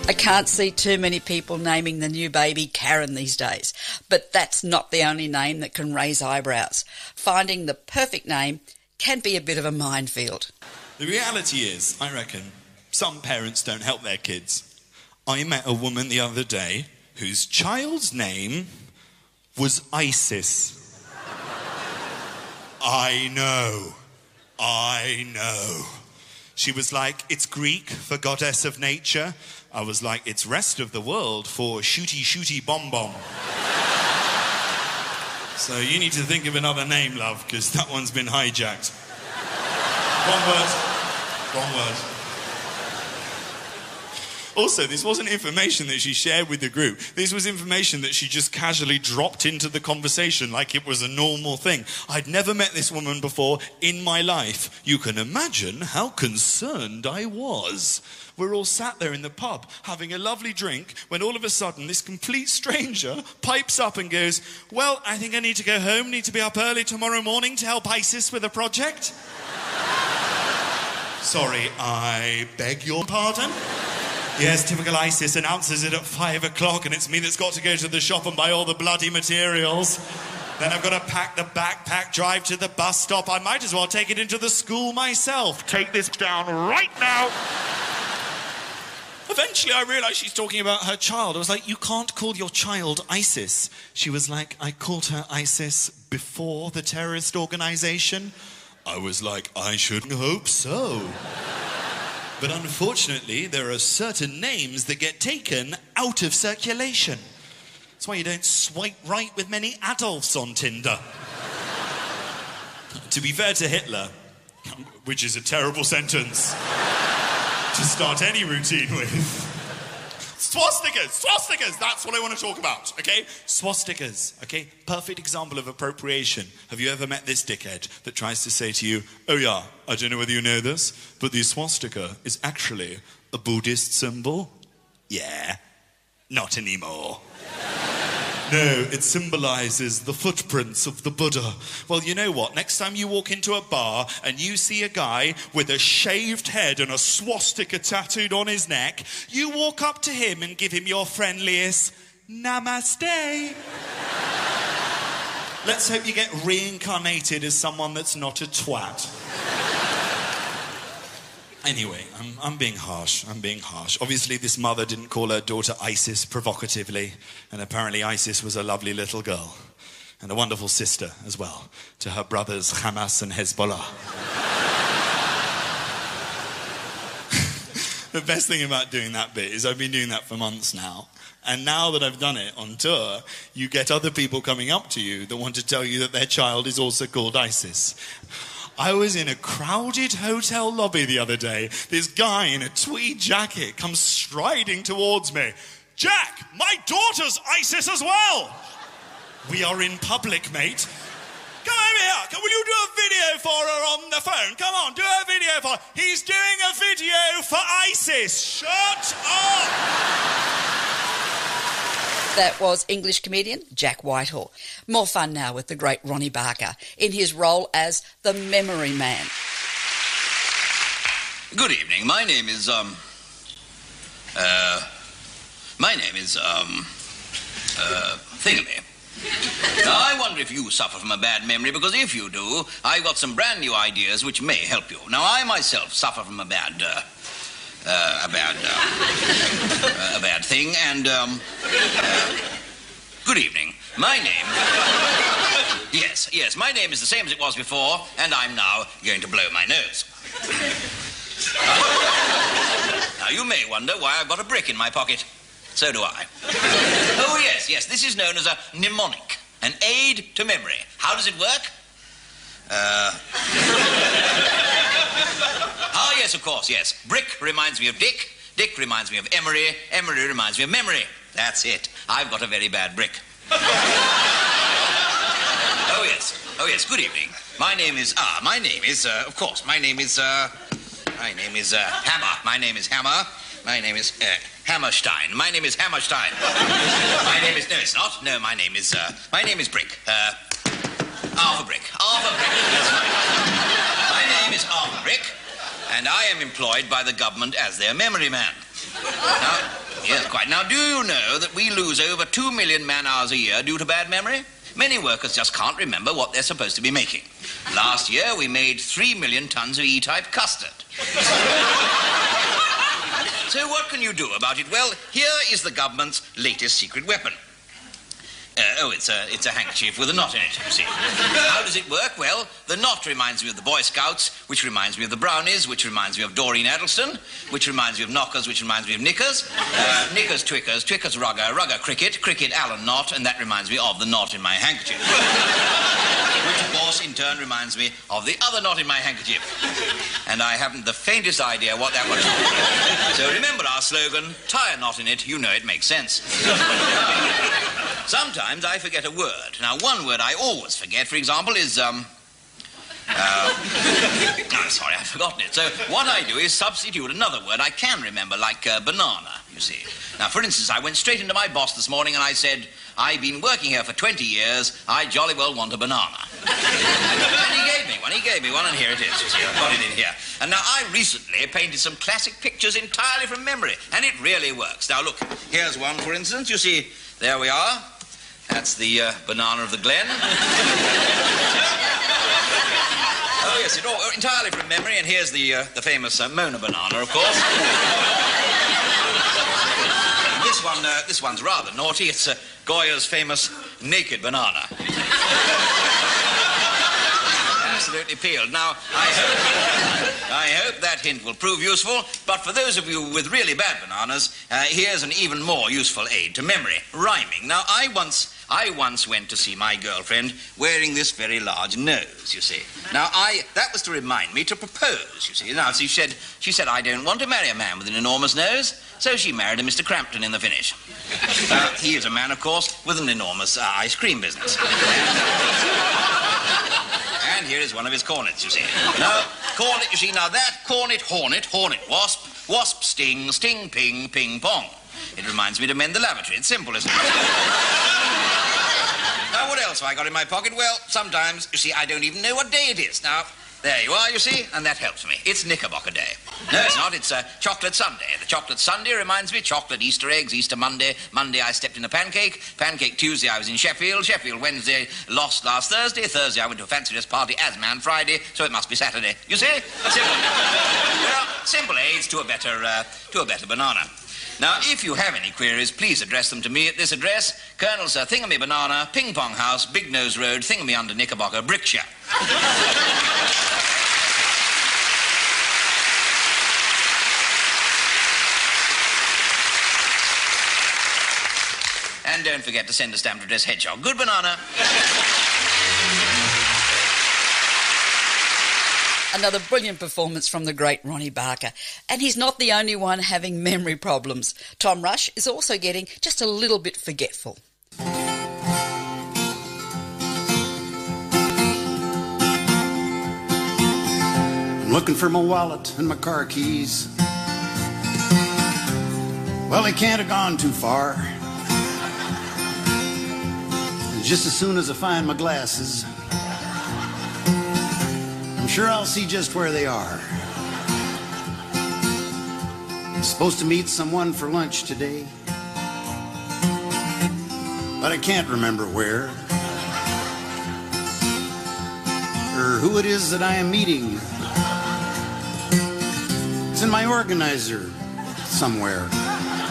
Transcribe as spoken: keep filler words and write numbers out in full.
I can't see too many people naming the new baby Karen these days, but that's not the only name that can raise eyebrows. Finding the perfect name can be a bit of a minefield. The reality is, I reckon, some parents don't help their kids. I met a woman the other day whose child's name was Isis. I know. I know. She was like, it's Greek for goddess of nature. I was like, it's rest of the world for shooty shooty bomb bomb. So you need to think of another name, love, because that one's been hijacked. Wrong word. Wrong word. Also, this wasn't information that she shared with the group. This was information that she just casually dropped into the conversation like it was a normal thing. I'd never met this woman before in my life. You can imagine how concerned I was. We're all sat there in the pub having a lovely drink when all of a sudden this complete stranger pipes up and goes, well, I think I need to go home, need to be up early tomorrow morning to help Isis with a project. Sorry, I beg your pardon? Yes, typical Isis announces it at five o'clock and it's me that's got to go to the shop and buy all the bloody materials. Then I've got to pack the backpack, drive to the bus stop. I might as well take it into the school myself. Take this down right now. Eventually I realised she's talking about her child. I was like, you can't call your child Isis. She was like, I called her Isis before the terrorist organisation. I was like, I should hope so. But unfortunately, there are certain names that get taken out of circulation. That's why you don't swipe right with many Adolfs on Tinder. To be fair to Hitler, which is a terrible sentence to start any routine with. Swastikas, swastikas, that's what I want to talk about, okay? Swastikas, okay? Perfect example of appropriation. Have you ever met this dickhead that tries to say to you, oh yeah, I don't know whether you know this, but the swastika is actually a Buddhist symbol? Yeah, not anymore. No, it symbolises the footprints of the Buddha. Well, you know what? Next time you walk into a bar and you see a guy with a shaved head and a swastika tattooed on his neck, you walk up to him and give him your friendliest namaste. Let's hope you get reincarnated as someone that's not a twat. Anyway, I'm, I'm being harsh, I'm being harsh. Obviously, this mother didn't call her daughter Isis provocatively, and apparently Isis was a lovely little girl, and a wonderful sister as well, to her brothers Hamas and Hezbollah. The best thing about doing that bit is I've been doing that for months now, and now that I've done it on tour, you get other people coming up to you that want to tell you that their child is also called Isis. I was in a crowded hotel lobby the other day. This guy in a tweed jacket comes striding towards me. Jack, my daughter's Isis as well. We are in public, mate. Come over here. Will you do a video for her on the phone? Come on, do a video for her. He's doing a video for Isis. Shut up. That was English comedian Jack Whitehall. More fun now with the great Ronnie Barker in his role as the Memory Man. Good evening. My name is, um... Uh... My name is, um... Uh... Thingamy. Now, I wonder if you suffer from a bad memory, because if you do, I've got some brand new ideas which may help you. Now, I myself suffer from a bad, uh... Uh, a bad, uh, uh, a bad thing, and, um, uh, good evening. My name, yes, yes, my name is the same as it was before, and I'm now going to blow my nose. Now, you may wonder why I've got a brick in my pocket. So do I. Oh, yes, yes, this is known as a mnemonic, an aid to memory. How does it work? Uh... Ah, yes, of course, yes. Brick reminds me of Dick. Dick reminds me of Emery. Emery reminds me of memory. That's it. I've got a very bad brick. Oh, yes. Oh, yes, good evening. My name is... Ah, my name is, uh, of course, my name is, uh... My name is, uh, Hammer. My name is Hammer. My name is, uh, Hammerstein. My name is Hammerstein. My name is... No, it's not. No, my name is, uh... My name is Brick. Uh... Arthur Brick. Arthur Brick. That's right. My name is Arthur Brick, and I am employed by the government as their memory man. Now, Yes, quite. Now, do you know that we lose over two million man-hours a year due to bad memory? Many workers just can't remember what they're supposed to be making. Last year, we made three million tons of E-type custard. So what can you do about it? Well, here is the government's latest secret weapon. Uh, oh, it's a, it's a handkerchief with a knot in it, you see. How does it work? Well, the knot reminds me of the Boy Scouts, which reminds me of the Brownies, which reminds me of Doreen Addleston, which reminds me of Knockers, which reminds me of Knickers, uh, Knickers, Twickers, Twickers, Rugger, Rugger, Cricket, Cricket, Allen, Knot, and that reminds me of the knot in my handkerchief. Which, of course, in turn reminds me of the other knot in my handkerchief. And I haven't the faintest idea what that was. So remember our slogan, tie a knot in it, you know it makes sense. Sometimes I forget a word. Now, one word I always forget, for example, is, um... Uh, I'm sorry, I've forgotten it. So what I do is substitute another word I can remember, like uh, banana, you see. Now, for instance, I went straight into my boss this morning and I said, I've been working here for twenty years, I jolly well want a banana. And he gave me one, he gave me one, and here it is, you see, I've got it in here. And now, I recently painted some classic pictures entirely from memory, and it really works. Now, look, here's one, for instance, you see, there we are. That's the uh, banana of the Glen. Oh, yes, it all entirely from memory, and here's the uh, the famous uh, Mona banana, of course. This one, uh, this one's rather naughty. It's uh, Goya's famous naked banana. Absolutely peeled. Now, I hope, I hope that hint will prove useful, but for those of you with really bad bananas, uh, here's an even more useful aid to memory, rhyming. Now, I once... I once went to see my girlfriend wearing this very large nose, you see. Now, I... That was to remind me to propose, you see. Now, she said, she said, I don't want to marry a man with an enormous nose, so she married a Mister Crampton in the finish. Uh, he is a man, of course, with an enormous uh, ice cream business. And here is one of his cornets, you see. Now, cornet, you see, now that cornet, hornet, hornet, wasp, wasp, sting, sting, ping, ping, pong. It reminds me to mend the lavatory. It's simple, isn't it? Now, what else have I got in my pocket? Well, sometimes, you see, I don't even know what day it is. Now, there you are, you see, and that helps me. It's Knickerbocker Day. No, it's not. It's uh, Chocolate Sunday. The Chocolate Sunday reminds me chocolate, Easter eggs, Easter Monday. Monday, I stepped in a pancake. Pancake Tuesday, I was in Sheffield. Sheffield Wednesday, lost last Thursday. Thursday, I went to a fancy dress party as man Friday, so it must be Saturday. You see? Simple. Well, simple aids to a better, uh, to a better banana. Now, if you have any queries, please address them to me at this address, Colonel Sir Thingamy Banana, Ping Pong House, Big Nose Road, Thingamy under Knickerbocker, Brickshire. And don't forget to send a stamp to address Hedgehog. Good banana. Another brilliant performance from the great Ronnie Barker. And he's not the only one having memory problems. Tom Rush is also getting just a little bit forgetful. I'm looking for my wallet and my car keys. Well, they can't have gone too far. Just as soon as I find my glasses, I'm sure I'll see just where they are. I'm supposed to meet someone for lunch today, but I can't remember where or who it is that I am meeting. It's in my organizer somewhere.